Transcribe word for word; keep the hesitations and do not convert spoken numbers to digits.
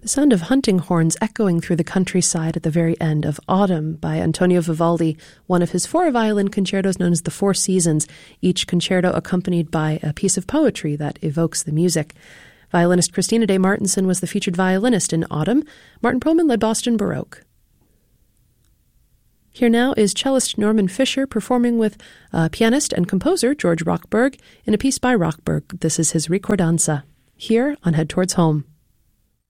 The sound of hunting horns echoing through the countryside at the very end of Autumn by Antonio Vivaldi, one of his four violin concertos known as the Four Seasons, each concerto accompanied by a piece of poetry that evokes the music. Violinist Christina Day Martenson was the featured violinist in Autumn. Martin Perlman led Boston Baroque. Here now is cellist Norman Fischer performing with uh, pianist and composer George Rochberg in a piece by Rochberg. This is his Ricordanza, here on Head Towards Home.